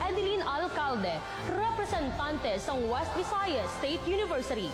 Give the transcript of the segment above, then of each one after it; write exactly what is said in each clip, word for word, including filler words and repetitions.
Edeline Alcalde, representante sa West Visayas State University.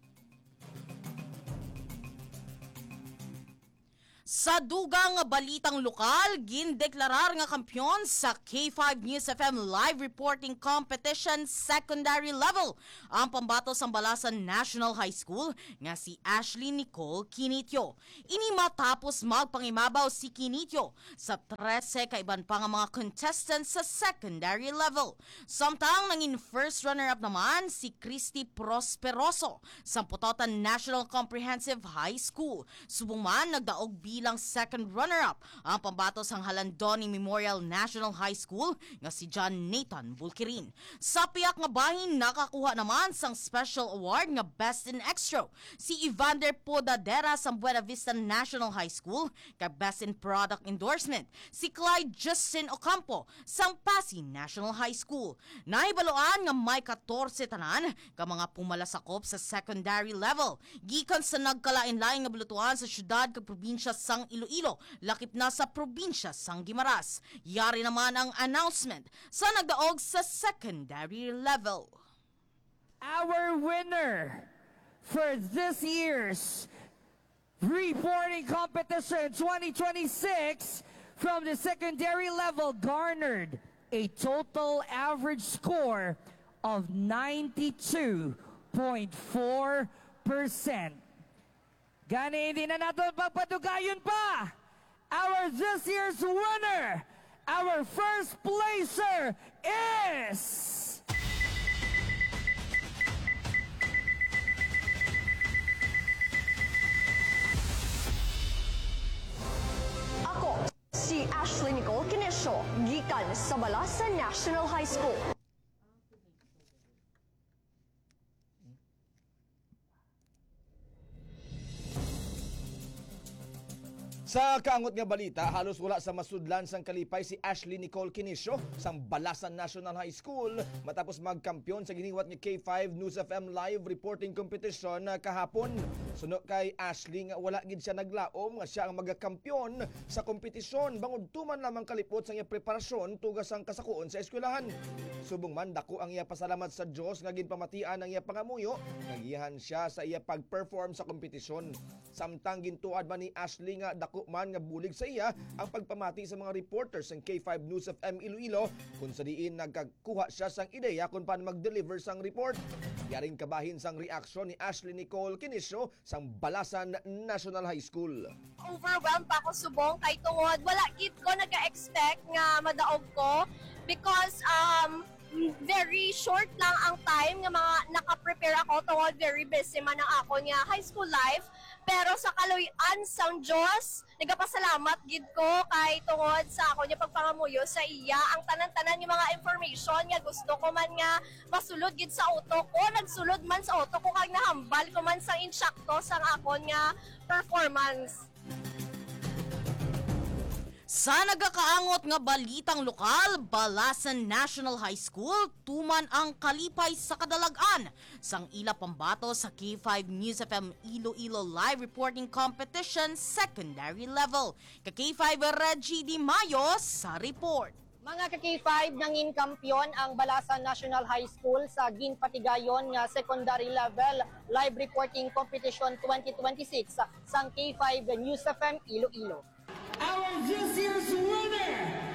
Sa dugang balitang lokal, gindeklarar nga kampyon sa K five News F M Live Reporting Competition Secondary Level ang pambato sa Balasan National High School nga si Ashley Nicole Kinitio. Ini matapos magpangimabaw si Kinitio sa trese kaiban pa nga mga contestants sa secondary level. Samtang nangin first runner-up naman si Christy Prosperoso sa Putotan National Comprehensive High School. Subong man nagdaog bilang second runner-up ang pambato sang Halandoni Memorial National High School nga si John Nathan Vulquirin. Sa piyak nga bahin nakakuha naman sang special award nga Best in Extra si Evander Podadera sa Buena Vista National High School kay Best in Product Endorsement si Clyde Justin Ocampo sang Pasig National High School. Nahibaluan nga may fourteen tanan ka mga pumalasakop sa secondary level gikan sa nagkalain-lain nga bulutuan sa syudad kag probinsya sang Iloilo, lakip na sa probinsya sang Guimaras. Yari naman ang announcement sa nagdaog sa secondary level. Our winner for this year's reporting competition twenty twenty-six from the secondary level garnered a total average score of ninety-two point four percent. Gani hindi na natin pagpadugayon pa. Our this year's winner, our first placer is... Ako, si Ashley Nicole Kinesio, gikan sa Balasan National High School. Sa kaangot nga balita, halos wala sa masudlan sang kalipay si Ashley Nicole Kinesio sang Balasan National High School matapos magkampiyon sa giniwat nga K five News F M Live Reporting Competition kahapon. Suno kay Ashley nga wala gid siya naglaom nga siya ang magakampiyon sa kompetisyon bangod tuman lamang kalipot sa iya preparasyon tugas ang kasakuon sa eskwelahan. Subong man dako ang iya pasalamat sa Dios nga ginpamatian ang iya pangamuyo nagihan siya sa iya pag-perform sa kompetisyon. Samtang gintuad man ni Ashley nga dako man nga bulig sa iya ang pagpamati sa mga reporters ng K five News F M Iloilo kung sa diin nagkakuha siya sang ideya kung paano mag-deliver sang report. Yaring kabahin sang reaksyon ni Ashley Nicole Kinesio sang Balasan National High School. Overwhelmed pa ako subong kay tungod wala gid ko nag-expect nga madaog ko because um very short lang ang time nga mga naka-prepare ako tungod very busy man ang ako nga high school life. Pero sa kaluyan sang Diyos, nagapasalamat gid ko kay tungod sa ako niya pagpangamuyo sa iya ang tanan-tanan ng mga information nga gusto ko man nga masulod gid sa utok ko, nagsulod man sa utok ko kag nahambal ko man sang insakto sang akon nga performance. Sa nagakaangot nga balitang lokal, Balasan National High School tuman ang kalipay sa kadalagan sang ila pambato sa K five News F M Iloilo Live Reporting Competition Secondary Level. Ka K five Reggie Di Mayo sa report. Mga ka-K five nangin kampyon ang Balasan National High School sa ginpatigayon nga secondary level live reporting competition twenty twenty-six sang K five News F M Iloilo. Our this year's winner